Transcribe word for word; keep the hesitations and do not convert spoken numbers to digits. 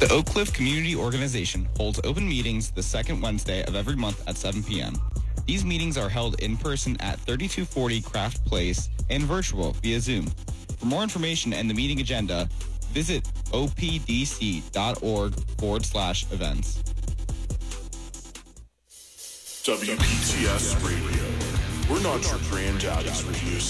The Oak Cliff Community Organization holds open meetings the second Wednesday of every month at seven p.m. These meetings are held in person at thirty-two forty Craft Place and virtual via Zoom. For more information and the meeting agenda, visit opdc.org forward slash events. W P T S Radio. We're not your granddaddy's radio station.